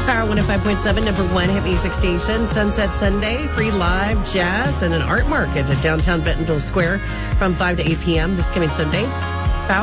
Power 105.7, number one hit music station. Sunset Sunday, free live jazz and an art market at downtown Bentonville Square from 5 to 8 p.m. this coming Sunday.